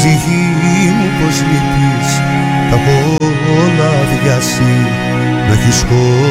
ψυχή πως λείπεις, τα έχω όλα αδειάσει, να έχεις χωρίσει